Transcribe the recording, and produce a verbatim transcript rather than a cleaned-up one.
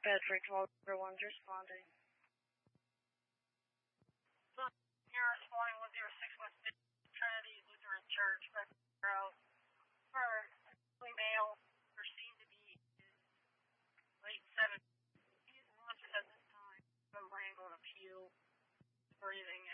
Bedford, everyone's responding. So you're responding with your six one six Trinity Lutheran Church, Bedford, for a male, or seen to be in late seventies. He is wanted at this time, but we're able to appeal, breathing